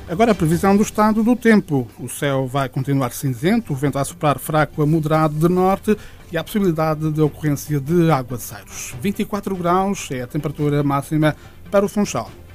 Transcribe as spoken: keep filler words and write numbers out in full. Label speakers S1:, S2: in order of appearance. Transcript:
S1: Agora a previsão do estado do tempo. O céu vai continuar cinzento, o vento a soprar fraco a moderado de norte e há possibilidade de ocorrência de aguaceiros. vinte e quatro graus é a temperatura máxima para o Funchal.